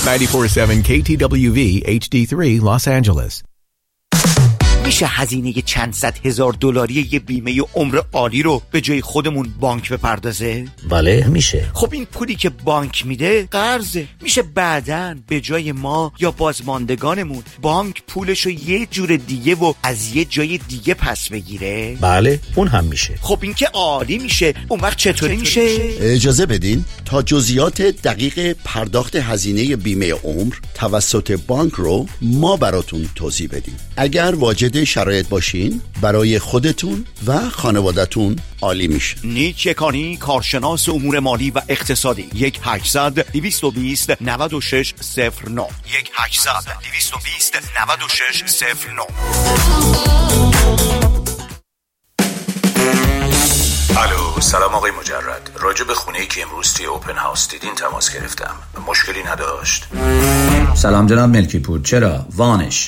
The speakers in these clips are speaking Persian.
94.7 KTWV HD3 Los Angeles. میشه هزینه چند صد هزار دلاری یه بیمه عمر عالی رو به جای خودمون بانک بپردازه؟ بله میشه. خب این پولی که بانک میده قرضه. میشه بعداً به جای ما یا بازماندگانمون بانک پولشو یه جور دیگه و از یه جای دیگه پس بگیره؟ بله اون هم میشه. خب این که عالی میشه. اون وقت چطوری میشه؟ اجازه بدین تا جزئیات دقیق پرداخت هزینه بیمه عمر توسط بانک رو ما براتون توضیح بدیم. اگر واجد شرایط باشین برای خودتون و خانوادتون عالی میشه. نیک یکانی، کارشناس امور مالی و اقتصادی. 1-800-220-9609 1-800-220-9609. الو، سلام آقای مجرد. راجع به خونه‌ای که امروز توی اوپن هاوس دیدین تماس گرفتم. مشکلی نداشت؟ سلام جناب ملکی پور. چرا؟ وامش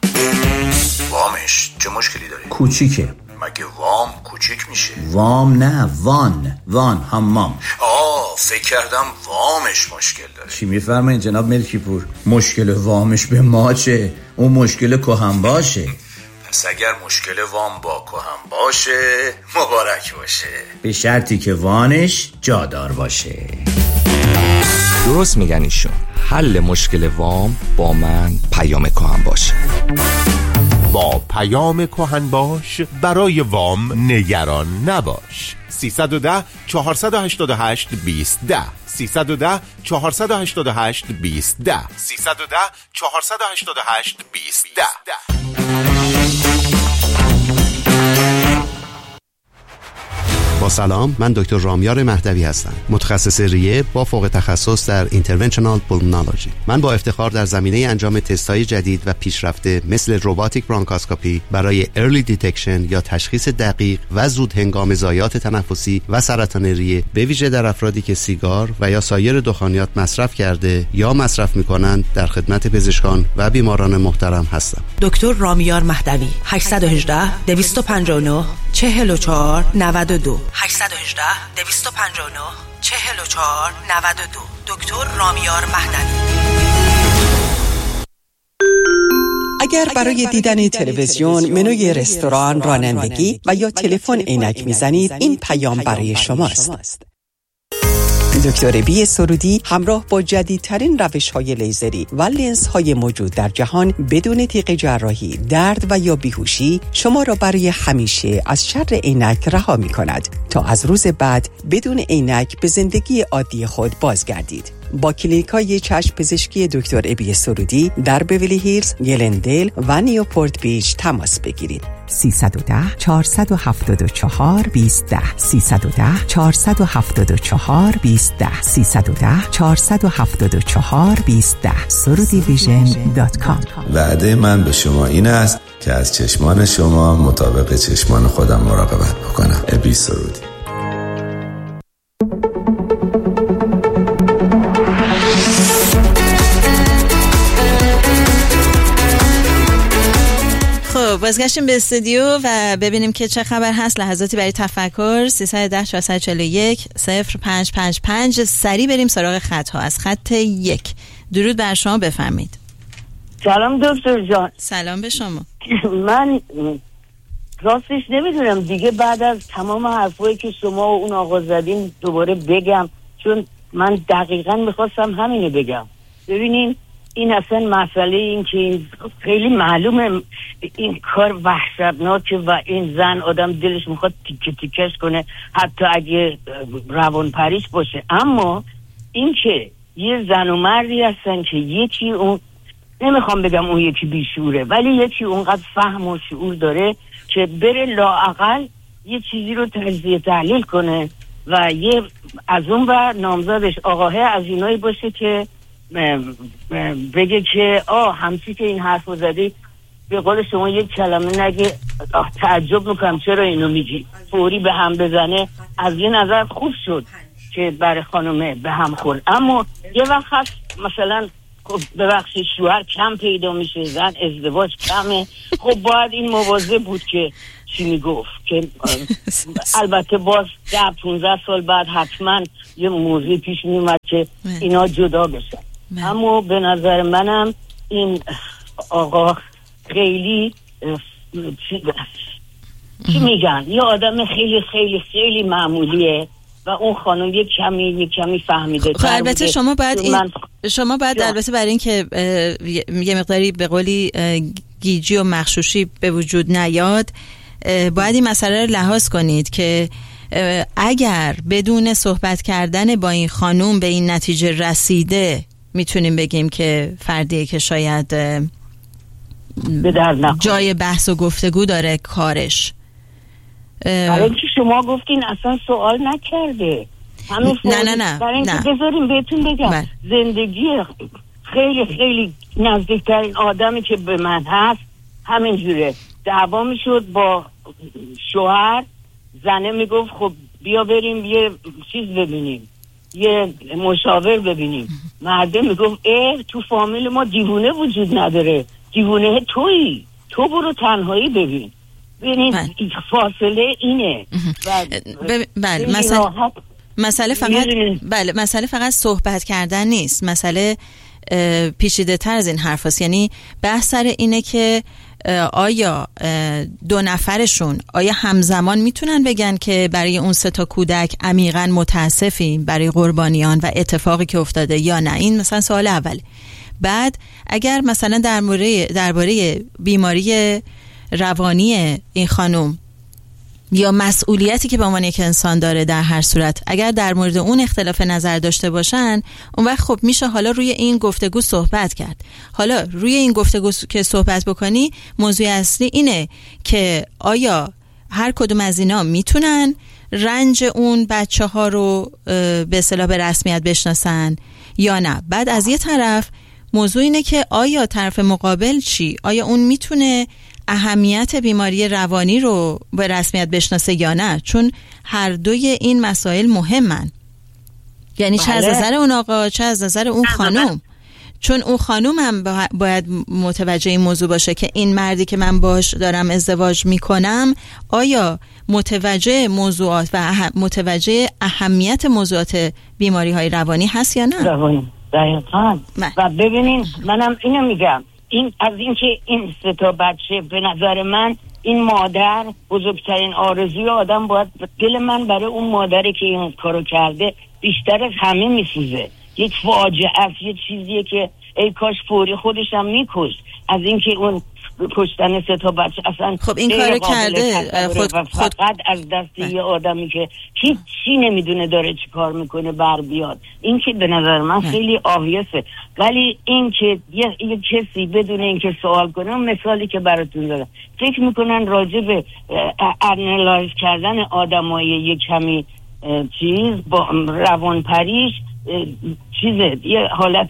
چه مشکلی داره؟ کوچیکه. مگه وام کوچیک میشه؟ وام نه، وان حمام. فکر کردم وامش مشکل داره. چی میفرمایید جناب ملکی پور؟ مشکل وامش به ما چه؟ اون مشکل کهن باشه. پس اگر مشکل وام با کهن باشه مبارک باشه، به شرطی که وانش جادار باشه. درست میگن ایشون. حل مشکل وام با من پیام کهن باشه. با پیام کهن باش برای وام نگران نباش. 310-488-2010 310-488-2010 با سلام، من دکتر رامیار مهدوی هستم، متخصص ریه با فوق تخصص در اینترونشنال پولمونولوژی. من با افتخار در زمینه انجام تست‌های جدید و پیشرفته مثل روباتیک برانکاسکوپی برای ارلی دیتکشن یا تشخیص دقیق و زود هنگام ضایعات تنفسی و سرطان ریه، به ویژه در افرادی که سیگار و یا سایر دخانیات مصرف کرده یا مصرف می‌کنند، در خدمت پزشکان و بیماران محترم هستم. دکتر رامیار مهدوی. 818-259-4492 818-259-4492. دکتر رامیار مهدوی. اگر برای دیدن تلویزیون، منوی رستوران، رانندگی و یا تلفن عینک میزنید، این پیام برای شماست. دکتر بی سرودی همراه با جدیدترین روش‌های لیزری و لنزهای موجود در جهان بدون تیغ جراحی، درد و یا بیهوشی شما را برای همیشه از شر عینک رها می‌کند تا از روز بعد بدون عینک به زندگی عادی خود بازگردید. با کلینیک‌های چشم پزشکی دکتر ابی سرودی در بیولی هیلز، گلندل و نیوپورت بیچ تماس بگیرید. 310-474-2010 310-474-2010 310-474-2010 surudivision.com. وعده من به شما این است که از چشمان شما مطابق چشمان خودم مراقبت بکنم. ابی سرودی. بازگشتیم به استودیو و ببینیم که چه خبر هست. لحظاتی برای تفکر. 310-441-0555. سریع بریم سراغ خط ها. از خط 1 درود بر شما، بفرمایید. سلام دکتر جان. سلام به شما. من راستش نمیدونم دیگه بعد از تمام حرفایی که شما و اون آقا زدین دوباره بگم، چون من دقیقاً میخواستم همینو بگم. ببینین این اصلا مسئله این که خیلی معلومه این کار وحشتناکه و این زن آدم دلش میخواد تیکه تیکش کنه حتی اگه روان پریش باشه. اما این که یه زن و مردی هستن که یکی اون، نمیخوام بگم اون یکی بیشوره، ولی یکی اونقدر فهم و شعور داره که بره لااقل یه چیزی رو تجزیه تحلیل کنه و یه از اون و نامزدش آقاه از اینایی باشه که بگه که همچی که این حرف رو زدی، به قول شما یک کلمه نگه تعجب میکنم چرا اینو میگی، فوری به هم بزنه. از یه نظر خوب شد که برای خانومه به هم خورد. اما یه وقت هست مثلا ببخشید شوهر کم پیدا میشه، زن ازدواج کمه، خب باید این مواظب بود که چی میگفت که البته باز 10-15 سال بعد حتما یه موضوع پیش میومد که اینا جدا بشن. اما به نظر منم این آقا خیلی چی میگن یه آدم خیلی خیلی خیلی معمولیه و اون خانم یک کمی فهمیده. خب البته شما باید البته برای این که یه مقداری به قولی گیجی و مغشوشی به وجود نیاد باید این مسئله رو لحاظ کنید که اگر بدون صحبت کردن با این خانم به این نتیجه رسیده میتونیم بگیم که فردیه که شاید جای بحث و گفتگو داره کارش. برای اینکه شما گفتین اصلا سوال نکرده. نه بذاریم بهتون بگم زندگی خیلی خیلی نزدیکترین آدمی که به من هست همینجوره. دعوا میشد با شوهر، زنه میگفت خب بیا بریم یه چیز ببینیم، یه مشاور ببینیم. مرده میگفت تو فامیل ما دیوونه وجود نداره، دیوونه تویی، تو برو تنهایی ببین. ببینید فاصله اینه. مسئله فقط صحبت کردن نیست، مسئله پیچیده تر از این حرف هست. یعنی بحث سر اینه که آیا دو نفرشون آیا همزمان میتونن بگن که برای اون 3 کودک عمیقاً متاسفیم برای قربانیان و اتفاقی که افتاده یا نه. این مثلا سوال اوله. بعد اگر مثلا درباره بیماری روانی این خانم یا مسئولیتی که به عنوان یک انسان داره در هر صورت، اگر در مورد اون اختلاف نظر داشته باشن، اون وقت خب میشه حالا روی این گفتگو صحبت کرد. حالا روی این گفتگو که صحبت بکنی، موضوع اصلی اینه که آیا هر کدوم از اینا میتونن رنج اون بچه ها رو به اصطلاح به رسمیت بشناسن یا نه. بعد از یه طرف موضوع اینه که آیا طرف مقابل چی؟ آیا اون میتونه اهمیت بیماری روانی رو به رسمیت بشناسه یا نه؟ چون هر دوی این مسائل مهمن، یعنی چه از نظر اون آقا چه از نظر اون خانم. چون اون خانم هم باید متوجه این موضوع باشه که این مردی که من باش دارم ازدواج میکنم آیا متوجه موضوعات و متوجه اهمیت موضوعات بیماری های روانی هست یا نه. روانی دقیقاً. و ببینین منم اینو میگم، این از این که این 3 بچه، به نظر من این مادر بزرگترین آرزوی آدم باید، دل من برای اون مادری که این کارو کرده بیشتر از همه میسوزه. یک فاجعه است، یه چیزیه که ای کاش فوری خودش هم میکشت از این که اون کشتن 3 بچه اصلا. خب این کارو کرده فقط از دست یه آدمی که هیچی نمیدونه داره چی کار میکنه بر بیاد. این که به نظر من خیلی آویسه. ولی این که یه کسی بدون این که سوال کنه، مثالی که براتون دادم، فکر میکنن راجع به انالایز کردن آدمای یک کمی چیز با روانپریش چیزه، یه حالت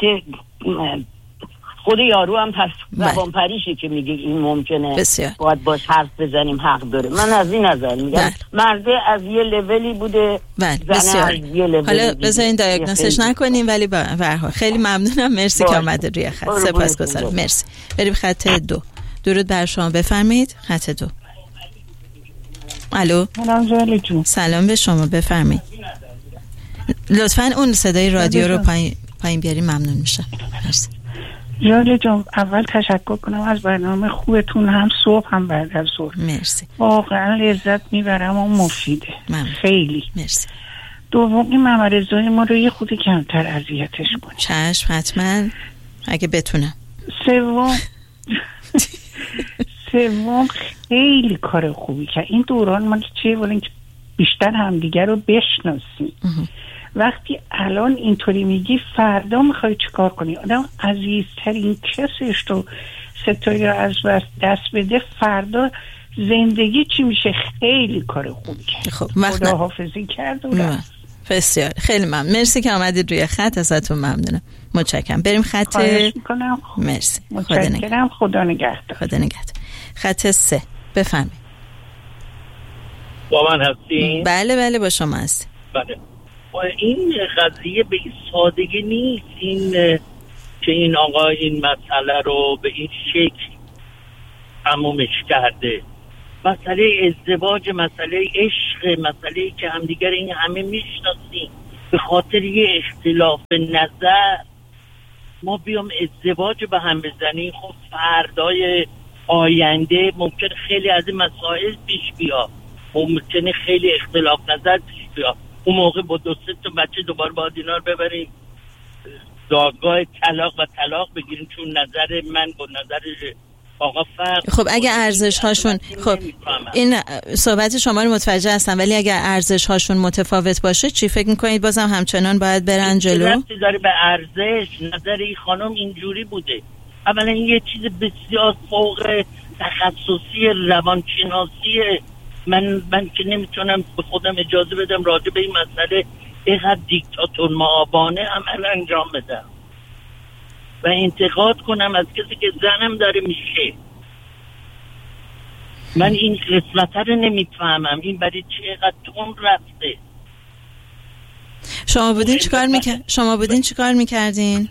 خود یارو هم پس روانپریشه که میگه این ممکنه باید باش حرف بزنیم، حق داره. من از این نظر میگم مرده از یه لولی بوده، زنه از یه لولی. حالا بذارین دیاگنوستش نکنیم، ولی به هر حال خیلی ممنونم، مرسی که آمده روی خط. سپاسگزارم، مرسی. بریم خط 2. درود بر شما، بفرمایید. خط 2. الو. سلام به شما، بفرمایید. لطفاً اون صدای رادیو رو پایین بیاری، ممنون میشم. مرسی. جاله جان، اول تشکر کنم از برنامه خوبتون، هم صبح هم بعد از ظهر. مرسی. واقعا لذت میبرم و مفیده. خیلی مرسی. دومی ممرضای ما رو یه خودی کمتر اذیتش کنیم. چشم، حتما اگه بتونم. سوم خیلی کار خوبی که این دوران ما چیه، ولی بیشتر همدیگر رو بشناسیم. وقتی الان اینطوری میگی، فردا میخوای چیکار کنی؟ آدم عزیزترین کسش رو ستایی رو از دست بده، فردا زندگی چی میشه؟ خیلی کار خوبی کرد. خب خداحافظی کرد و بسیار خیلی ممنون، مرسی که آمدید روی خط، ازتون ممنونم، متشکرم. بریم خط. خواهش میکنم. مرسی، متشکرم، خدا نگهدار. خدا نگهدار. خط 3 بفرمایید. با من هستین؟ بله با شما هستیم. بله. این قضیه به این سادگی نیست، این که این آقا این مسئله رو به این شکل تمومش کرده. مسئله ازدواج، مسئله عشق، مسئله که همدیگر این همه میشناسیم، به خاطر یه اختلاف نظر ما بیام ازدواج به هم بزنیم، خب فردای آینده ممکن خیلی از این مسائل پیش بیاد، ممکنه خیلی اختلاف نظر پیش بیاد. اون موقع با 2-3 تا بچه دوباره باید اینا رو ببریم دادگاه طلاق و طلاق بگیریم، چون نظر من با نظر آقا فرق. خب اگه ارزش هاشون، خب این صحبت شما رو متوجه هستم، ولی اگر ارزش هاشون متفاوت باشه چی فکر میکنید؟ بازم همچنان باید برن جلو؟ ربطی داره به ارزش؟ نظر این خانم اینجوری بوده. اولا این یه چیز بسیار فوق تخصصی روانشناسیه. من که نمیتونم به خودم اجازه بدم راجع به این مسئله اینقدر دیکتاتور معابانه عمل انجام بدم و انتقاد کنم از کسی که زنم داره میشه. من این قسمت رو نمیفهمم، این برای چه اینقدر تون رفته. شما بودین چیکار میکردین؟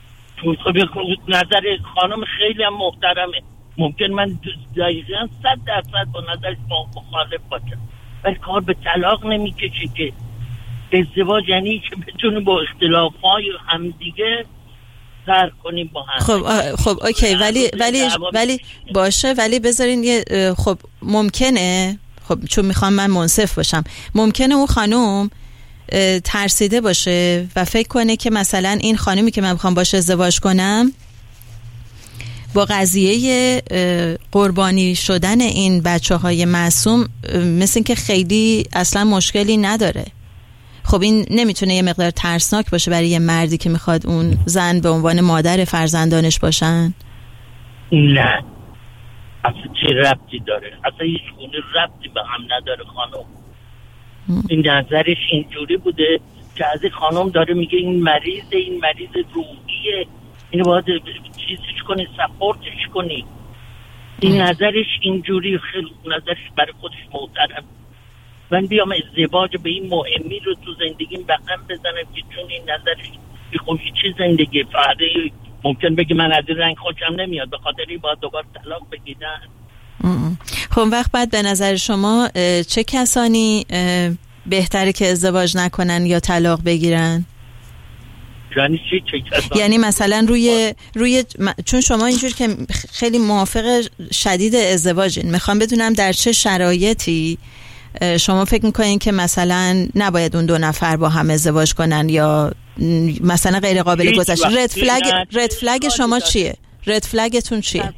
نظر خانم خیلی هم محترمه، ممکن من دقیقاً 100% با نظرش مخالف باشم، ولی کار به طلاق نمیکشه که. ازدواج یعنی که بتونیم با اختلافهای همدیگه سر کنیم با هم. خب اوکی، ولی باشه، ولی بذارین یه خب ممکنه، خب چون میخوام من منصف باشم، ممکنه اون خانم ترسیده باشه و فکر کنه که مثلا این خانمی که من میخوام باشه ازدواج کنم با قضیه قربانی شدن این بچه‌های معصوم مثل این که خیلی اصلا مشکلی نداره. خب این نمیتونه یه مقدار ترسناک باشه برای یه مردی که میخواد اون زن به عنوان مادر فرزندانش باشن؟ نه، اصلا چه ربطی داره؟ اصلا هیچ گونه ربطی به هم نداره خانم. این نظرش اینجوری بوده که از این خانم داره میگه این مریض روحیه، اینو باید چیزش کنی، سپورتش کنی. این نظرش اینجوری، خیلی نظرش برای خودش محترم. من بیام ازدواج به این مهمی رو تو زندگیم به هم بزنم که چون این نظرش خوشی چی زندگی فرده ممکن بگه من از این رنگ خوشم نمیاد، به خاطر این باید دوباره طلاق بگیرن. خب وقت بعد به نظر شما چه کسانی بهتره که ازدواج نکنن یا طلاق بگیرن؟ یعنی چه کسانی؟ یعنی مثلا روی چون شما اینجور که خیلی موافق شدید ازدواجین، میخوام بدونم در چه شرایطی شما فکر میکنین که مثلا نباید اون 2 نفر با هم ازدواج کنن یا مثلا غیر قابل گذشت؟ رد فلگ شما چیه؟ رد فلگتون چیه؟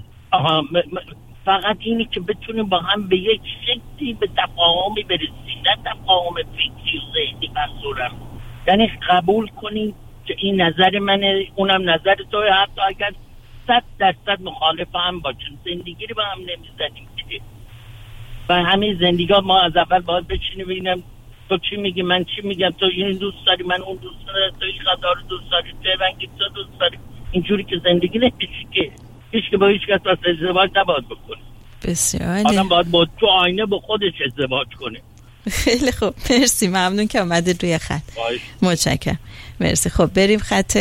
فقط اینی که بتونیم با هم به یک شکلی به تفاهمی برسیم، نه تفاهم فکری و ذهنی منظورم. یعنی قبول کنیم که این نظر منه، اونم نظر توی، حتی اگر 100% مخالف هم باشیم زندگی رو با هم نمیزنیم دیگه. و همین زندگی ها ما از اول باید بچینیم ببینم تو چی میگی، من چی میگم، تو این دوست داری، من اون دوست دارم، تو این غذا رو دوست داری، تو رنگی تو دوست داری. اینجوری که زندگی نمیشه که هیچ که با هیچ کس ازدواج نباید بکنه. بسیار آدم باید با تو آینه با خودش ازدواج کنه. خیلی خوب، مرسی، ممنون که اومدید روی خط. متشکرم، مرسی. خب بریم خط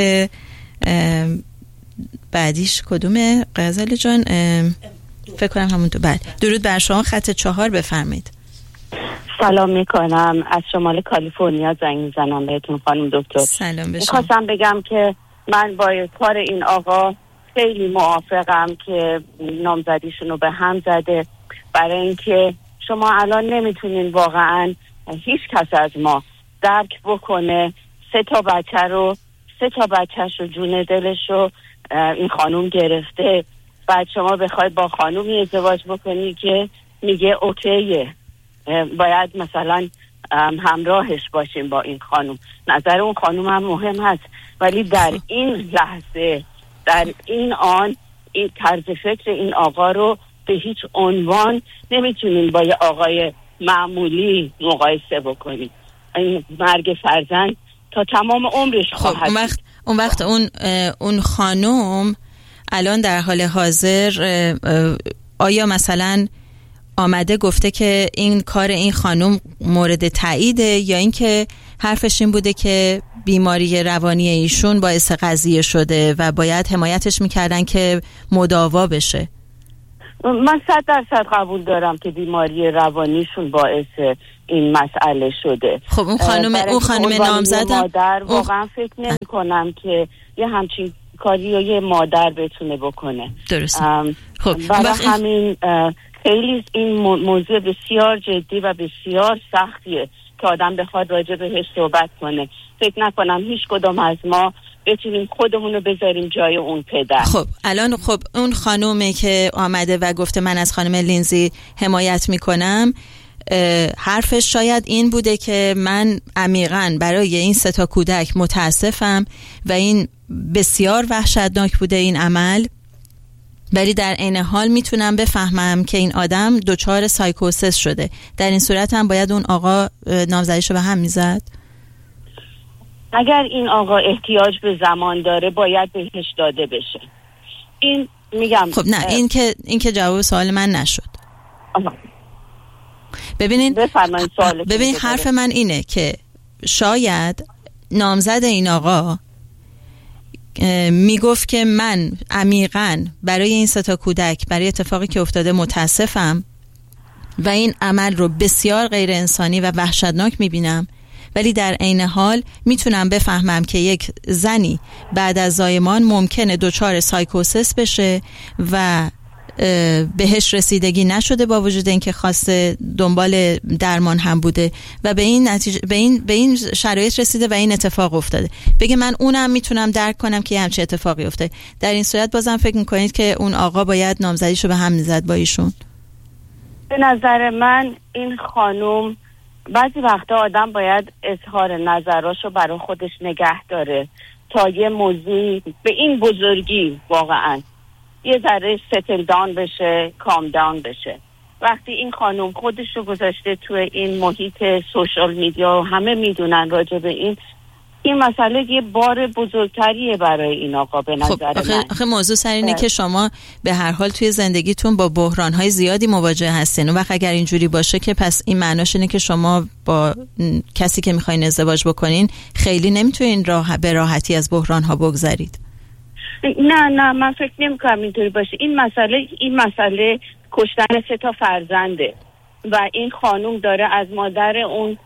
بعدیش کدومه غزالی جان؟ فکر کنم همون تو. بله، درود بر شما. خط 4 بفرمایید. سلام میکنم، از شمال کالیفرنیا زنگ میزنم بهتون خانم دکتر. سلام بشم. میخواستم بگم که من با کار این آقا خیلی موافقم که نامزدیشون رو به هم زده، برای اینکه شما الان نمیتونین واقعا هیچ کس از ما درک بکنه 3 تا بچهش رو جون دلش رو این خانوم گرفته، بعد شما بخواید با خانومی ازدواج بکنی که میگه اوکیه، باید مثلا همراهش باشیم با این خانوم. نظر اون خانوم هم مهم هست، ولی در این لحظه، در این آن، این طرز فکر این آقا رو به هیچ عنوان نمیتونین با یه آقای معمولی مقایسه بکنین. این مرگ فرزند تا تمام عمرش خواهد. اون وقت اون خانوم الان در حال حاضر آیا مثلا آمده گفته که این کار این خانوم مورد تاییده، یا اینکه حرفش این بوده که بیماری روانی ایشون باعث قضیه شده و باید حمایتش میکردن که مداوا بشه؟ من 100% قبول دارم که بیماری روانیشون باعث این مسئله شده. خب اون خانم نامزدم مادر واقعا فکر نمی کنم که یه همچین کاری یه مادر بتونه بکنه. درست. خب برای همین خیلی این موضوع بسیار جدی و بسیار سختیه که آدم بخواد راجع بهش صحبت کنه. فکر نکنم هیچ کدوم از ما بتونیم خودمون رو بذاریم جای اون پدر. خب الان اون خانومی که آمده و گفته من از خانم لینزی حمایت میکنم، حرفش شاید این بوده که من عمیقاً برای این 3 کودک متاسفم و این بسیار وحشتناک بوده این عمل، ولی در عین حال میتونم بفهمم که این آدم دچار سایکوسیس شده. در این صورت هم باید اون آقا نامزدیشو به هم میزد؟ اگر این آقا احتیاج به زمان داره باید بهش داده بشه. این میگم خب نه، این که جواب سوال من نشد. ببینین حرف من اینه که شاید نامزد این آقا میگفت که من عمیقاً برای این 3 کودک، برای اتفاقی که افتاده متاسفم و این عمل رو بسیار غیر انسانی و وحشتناک میبینم، ولی در عین حال میتونم بفهمم که یک زنی بعد از زایمان ممکنه دچار سایکوسیس بشه و بهش رسیدگی نشده با وجود اینکه خواسته دنبال درمان هم بوده و به این نتیجه به این شرایط رسیده و این اتفاق افتاده. بگه من اونم میتونم درک کنم که همچین اتفاقی افتاده. در این صورت بازم فکر میکنید که اون آقا باید نامزدیشو به هم میزد با ایشون؟ به نظر من این خانم بعضی وقتا آدم باید اظهار نظراشو برای خودش نگه داره تا یه موضوعی به این بزرگی واقعاً یه ذره ستل دان بشه، کام دان بشه. وقتی این خانم خودش رو گذاشته توی این محیط سوشال میدیا و همه میدونن راجع به این مسئله یه بار بزرگتریه برای این آقا به نظر من. آخه موضوع سر اینه که شما به هر حال توی زندگیتون با بحران‌های زیادی مواجه هستین و وقت اگر اینجوری باشه که پس این معناش اینه که شما با کسی که میخواین ازدواج بکنین خیلی نمیتونین به راحتی از بحران‌ها بگذرید. نه من فکر نمی‌کنم اینطوری باشه. این مسئله کشتن 3 فرزنده و این خانم داره از مادر اون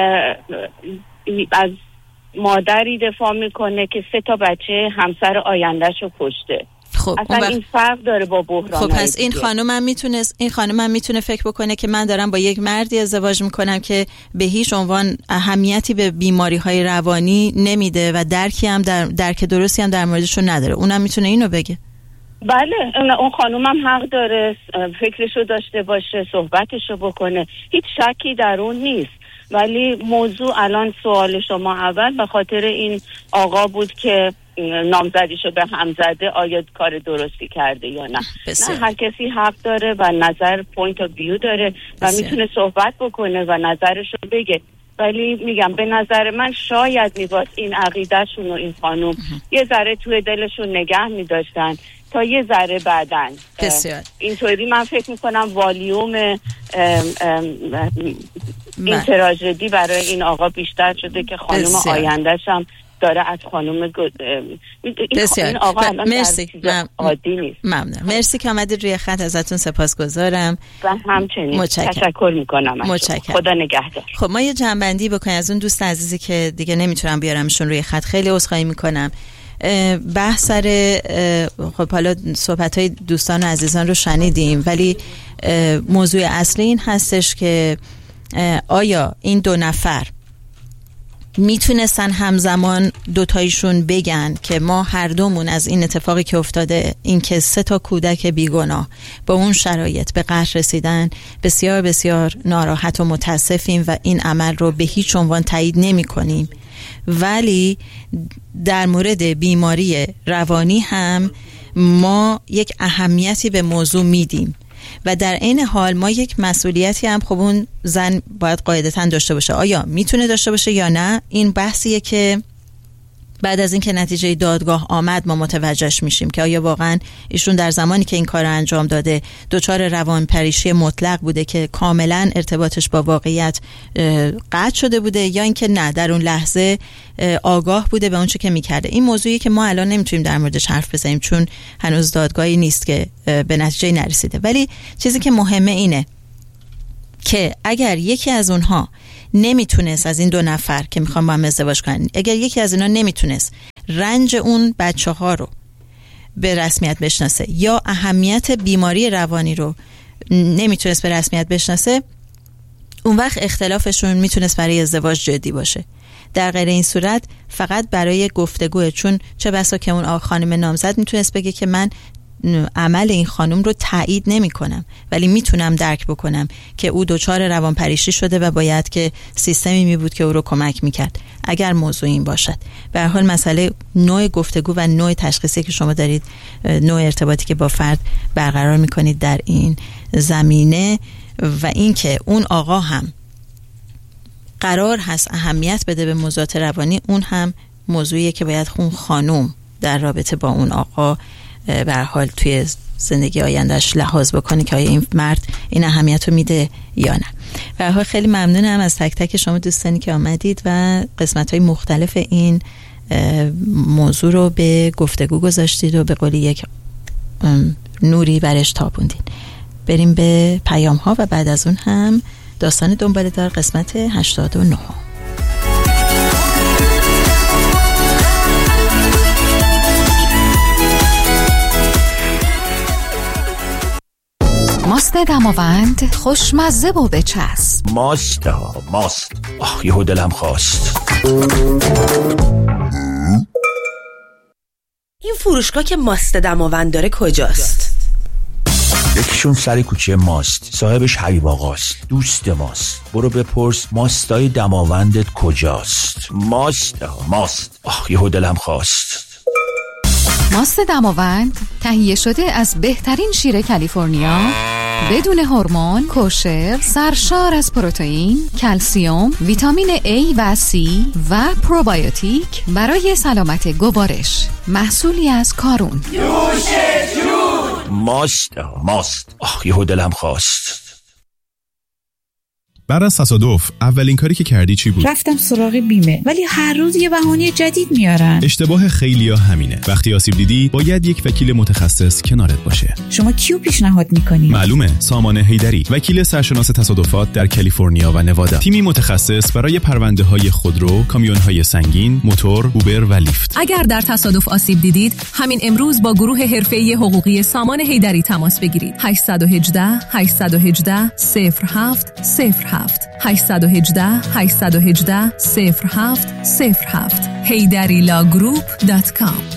از مادری دفاع میکنه که 3 بچه همسر آیندهشو کشته. خب اصلا این فرق داره با بحران. خب پس این خانم هم میتونه فکر بکنه که من دارم با یک مردی ازدواج میکنم که به هیچ عنوان اهمیتی به بیماری‌های روانی نمیده و درک درستی هم در موردشون نداره. اونم میتونه اینو بگه. بله اون خانم هم حق داره فکرشو داشته باشه، صحبتشو بکنه، هیچ شکی در اون نیست. ولی موضوع الان سوال شما اول به خاطر این آقا بود که نامزدیشو به هم زده، آیا کار درستی کرده یا نه. نه، هر کسی حق داره و نظر پوینت آف ویو داره و میتونه صحبت بکنه و نظرشو بگه. ولی میگم به نظر من شاید میباید این عقیدهشون و این خانوم یه ذره توی دلشون نگه میداشتن تا یه ذره بعدن. اینطوری من فکر میکنم والیوم این تراژدی برای این آقا بیشتر شده که خانم آیندهش هم داره از خانم این آقا الان مرسی. عادی نیست. ممنون. مرسی که آمدید روی خط، ازتون سپاسگزارم. و همچنین تشکر میکنم. خدا نگهدار. خب ما یه جنبندی بکنیم از اون دوست عزیزی که دیگه نمیتونم بیارمشون روی خط. خیلی عذرخواهی میکنم. بحث سر خب حالا صحبت‌های دوستان و عزیزان رو شنیدیم، ولی موضوع اصلی این هستش که آیا این 2 نفر میتونستن همزمان دوتایشون بگن که ما هر دومون از این اتفاقی که افتاده، این که 3 کودک بیگناه با اون شرایط به قتل رسیدن، بسیار بسیار ناراحت و متاسفیم و این عمل رو به هیچ عنوان تایید نمی کنیم، ولی در مورد بیماری روانی هم ما یک اهمیتی به موضوع میدیم و در این حال ما یک مسئولیتی هم خب اون زن باید قاعدتاً داشته باشه. آیا میتونه داشته باشه یا نه، این بحثیه که بعد از اینکه نتیجه دادگاه آمد ما متوجهش میشیم که آیا واقعا ایشون در زمانی که این کار رو انجام داده دچار روانپریشی مطلق بوده که کاملا ارتباطش با واقعیت قطع شده بوده، یا اینکه نه در اون لحظه آگاه بوده به اون چه که میکرده. این موضوعی که ما الان نمیتونیم در موردش حرف بزنیم چون هنوز دادگاهی نیست که به نتیجه نرسیده، ولی چیزی که مهمه اینه که اگر یکی از اونها نمیتونست، از این 2 نفر که میخوان با هم ازدواج کنن، اگر یکی از اینا نمیتونست رنج اون بچه ها رو به رسمیت بشناسه یا اهمیت بیماری روانی رو نمیتونست به رسمیت بشناسه، اون وقت اختلافشون میتونست برای ازدواج جدی باشه. در غیر این صورت فقط برای گفتگوه، چون چه بسا که اون خانم نامزد میتونست بگه که من عمل این خانم رو تایید نمی کنم، ولی میتونم درک بکنم که او دچار روانپریشی شده و باید که سیستمی می بود که او رو کمک میکرد اگر موضوع این باشد. به هر حال مسئله نوع گفتگو و نوع تشخیصی که شما دارید، نوع ارتباطی که با فرد برقرار میکنید در این زمینه و اینکه اون آقا هم قرار هست اهمیت بده به موضوعات روانی، اون هم موضوعیه که باید اون خانم در رابطه با اون آقا به هر حال توی زندگی آیندهش لحاظ بکنه که آیا این مرد این اهمیت رو میده یا نه. به هر حال خیلی ممنونم از تک تک شما دوستانی که آمدید و قسمت‌های مختلف این موضوع رو به گفتگو گذاشتید و به قولی یک نوری برش تابوندین. بریم به پیام ها و بعد از اون هم داستان دنباله دار قسمت 89. ماست دماوند خوشمزه و بچسب. ماست یهو دلم خواست. این فروشگاه که ماست دماوند داره کجاست؟ یکیشون سر کوچه ماست، صاحبش حبیب آقاست، دوست ماست. برو بپرس ماستای دماوندت کجاست. ماست یهو دلم خواست. ماست دماوند تهیه شده از بهترین شیر کالیفرنیا، بدون هورمون، کوشر، سرشار از پروتئین، کلسیم، ویتامین A و C و پروبیوتیک برای سلامت گوارش. محصولی از کارون. نوش جون. ماست یهو دلم خواست. بعد از تصادف اولین کاری که کردی چی بود؟ رفتم سراغ بیمه، ولی هر روز یه بهانه جدید میارن. اشتباه خیلیا همینه. وقتی آسیب دیدی باید یک وکیل متخصص کنارت باشه. شما کیو پیشنهاد میکنی؟ معلومه، سامان حیدری، وکیل سرشناس تصادفات در کالیفرنیا و نوادا. تیمی متخصص برای پرونده‌های خودرو، کامیون‌های سنگین، موتور، اوبر و لیفت. اگر در تصادف آسیب دیدید، همین امروز با گروه حرفه‌ای حقوقی سامان حیدری تماس بگیرید. 818 818 0707 818 0707 HeyDariLawGroup.com.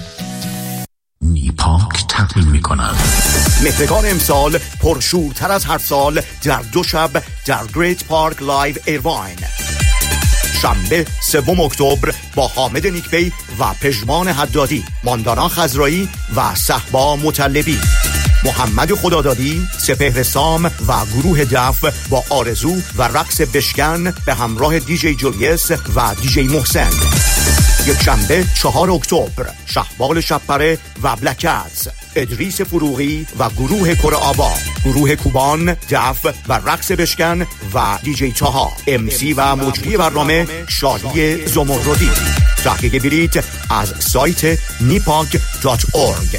نیپاک تقدیم می‌کند. مهرگان امسال پرشورتر از هر سال در 2 شب در گریت پارک لایو ایرواین. شنبه 3 اکتبر با حامد نیکبی و پژمان حدادی، ماندانا خضرایی و صحبا مطلبی، محمد خدادادی، سپهر سام و گروه دف با آرزو و رقص بشکن به همراه دیجی جولیس و دیجی محسن. یک شنبه 4 اکتبر شهبال شبپره و بلکتز، ادریس فروغی و گروه کره آبا، گروه کوبان، دف و رقص بشکن و دیجی تاها، امسی و مجری برنامه شادی زمردی. تحقیق بلیت از سایت nipak.org.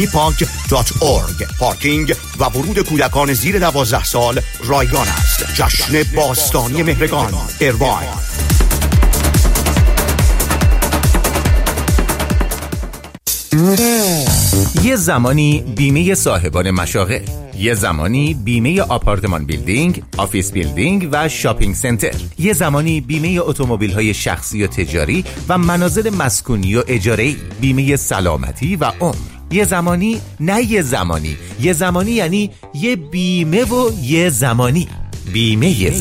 پارکینگ و ورود کودکان زیر 12 سال رایگان است. جشن باستانی مهرگان ایرواین. یه زمانی بیمه صاحبان مشاغل، یه زمانی بیمه آپارتمان بیلدینگ، آفیس بیلدینگ و شاپینگ سنتر، یه زمانی بیمه اتومبیل‌های شخصی و تجاری و منازل مسکونی و اجاره‌ای، بیمه سلامتی و عمر. یه زمانی یه زمانی یعنی یه بیمه و یه زمانی. بیمه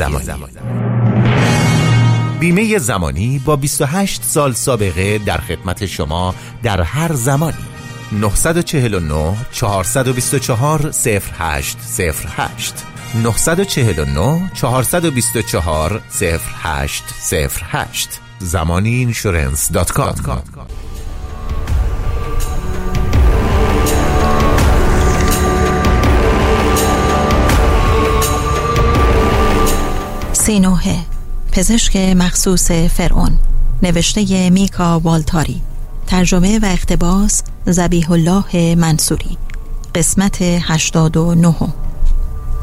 زمانی با 28 سال سابقه در خدمت شما در هر زمانی. 949 424 0808 949 424 0808 zamaniinsurance.com. سینوه، پزشک مخصوص فرعون، نوشته میکا والتاری، ترجمه و اقتباس ذبیح الله منصوری، قسمت 89.